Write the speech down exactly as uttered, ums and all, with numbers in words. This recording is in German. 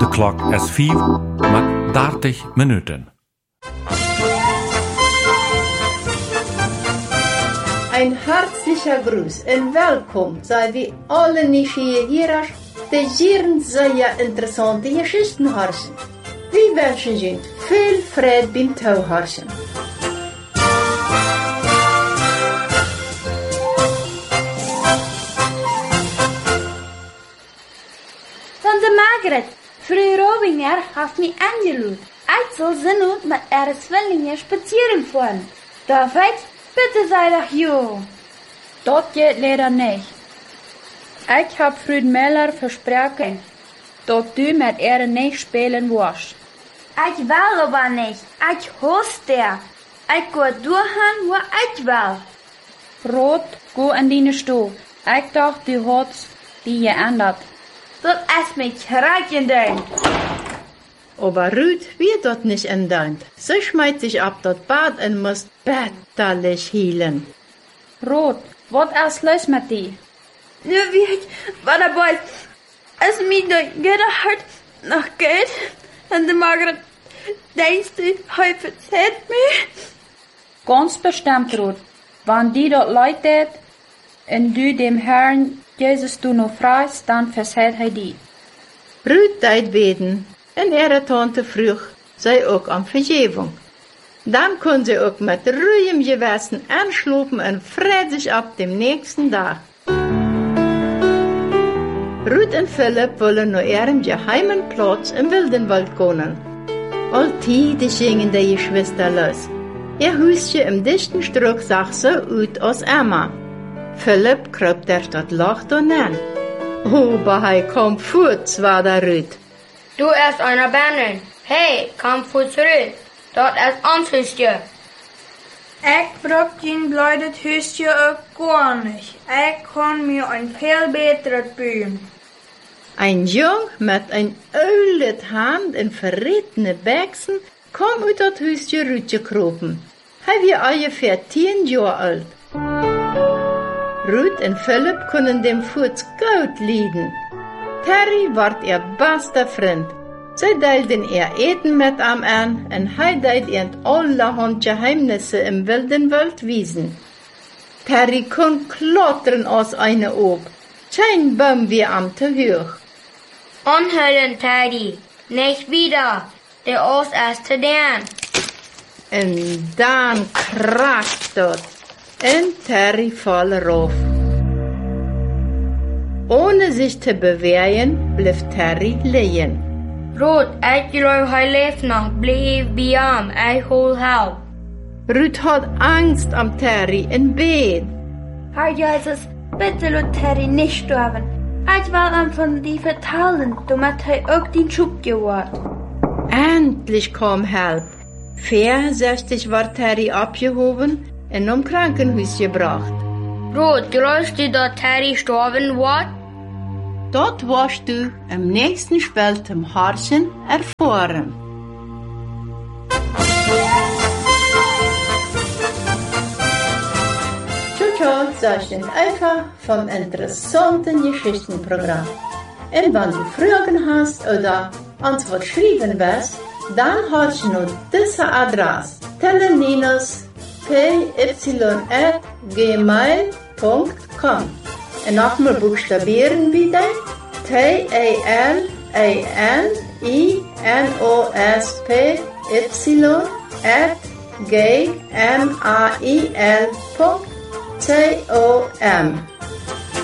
De klok is vijf met dertig minuten. Ein herzlicher Gruß und willkommen sei wir alle Nieuwsgierigers, die hier sehr interessante Geschichten hören. Wir wünschen Ihnen viel Freude beim Zuhören. Tante Margaret, Frau Robinger hat mich angerufen. Ich soll sie nun mit ihren Zwillingen spazieren fahren. David, bitte sei doch jo. Das geht leider nicht. Ich hab Frau Müller versprochen, dass du mit ihr nicht spielen wirst. Ich will aber nicht. Ich hasse dir. Ich geh durchhin, wo ich will. Rot, geh in deine Stuhl. Ich dachte, du hast die geändert. Das ist mich reingedeunt. Aber Ruth wird dort nicht entdeunt. Sie schmeißt sich ab dort Bad und muss bitterlich heulen. Rot, was ist los mit dir? Ja, wie ich war dabei. Es mir gedacht nach Geld. Und die Margaret, denkst du, heute verzeiht mich? Ganz bestimmt, Rot. Wenn die dort Leute und du dem Herrn Jesus du noch freist, dann verzeiht er die. Ruth deit beten und ihre Tante frug sei auch um Vergebung. Dann kann sie auch mit ruhigem Gewissen anschlafen und freut sich ab dem nächsten Tag. Ruth und Philipp wollen nach ihrem geheimen Platz im Wildenwald gehen. Alltäglich gingen die Geschwister los. Ihr Hüschen im dichten Struck sah so aus als Emma. Philipp kroop der dat Loch an. Aber hij kommt fort, war der Ruth. Du erst einer Bernin. Hey, komm fort zurück. Dort ist uns Hüstje. Ich brauch den bleidet Hüstje auch gar nicht. Ich kann mir ein viel besseres bühen. Ein Jung mit ein ölet Hand und verrittene Bächsen kam uit dat Hüstje Ruth gekropen. Hij war ungefähr zehn Jahre alt. Ruth und Philipp können dem Fuß gut leiden. Terry ward ihr bester Freund. Sie deilten ihr Eten mit ihm an und er deit ihr allerhand Geheimnisse im wilden Wald wiesen. Terry kon klottern aus einer Ob. Kein Baum wie am zu hoch. Unhüllen, Terry. Nicht wieder. Der Ost ist zu dern. Und dann kracht dort. Und Terry voll rauf. Ohne sich zu bewegen, blieb Terry liegen. Rot, ich glaube, er lebt noch. Bleib bei ihm. Ich hol Help. Ruth hat Angst am Terry in Bett. Herr Jesus, bitte lass Terry nicht sterben. Ich will ihm von dir vertellen, damit er auch den Schub geworden. Endlich kam Help. Viersechzig war Terry abgehoben und im Krankenhaus gebracht. Rot, glaubst du, dass Terry sterben wird? Dort wirst du im nächsten Spiel zum Horchen erfahren. Ciao, das ist einfach vom interessanten Geschichtenprogramm. Und wenn du Fragen hast oder uns was schreiben willst, dann hast du nur diese Adresse: teleninus p y at gmail punkt com. Und nochmal buchstabieren wieder: T E L E N I N O S P Y at g m a i l punkt com.